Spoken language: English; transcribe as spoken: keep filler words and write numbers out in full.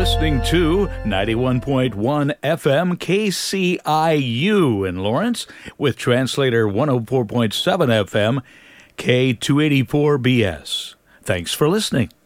listening to ninety-one point one F M K C I U in Lawrence with translator one oh four point seven F M K two eighty-four B S. Thanks for listening.